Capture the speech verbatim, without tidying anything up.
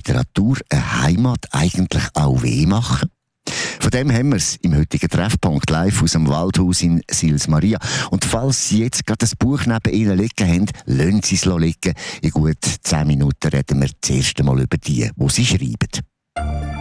Literatur eine Heimat eigentlich auch weh machen? Von dem haben wir es im heutigen Treffpunkt live aus dem Waldhaus in Sils Maria. Und falls Sie jetzt gerade das Buch neben Ihnen liegen haben, lassen Sie es liegen. In gut zehn Minuten reden wir das erste Mal über die, die Sie schreiben.